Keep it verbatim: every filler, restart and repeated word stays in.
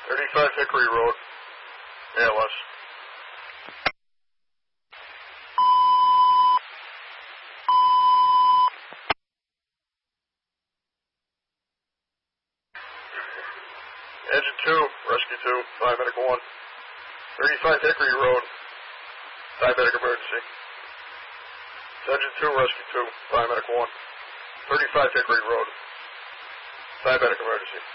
thirty-five Hickory Road, A L S. Engine two, Rescue two, five medical one. thirty-five Hickory Road, diabetic emergency. Engine two, Rescue two, five medical one. thirty-five Hickory Road, diabetic emergency.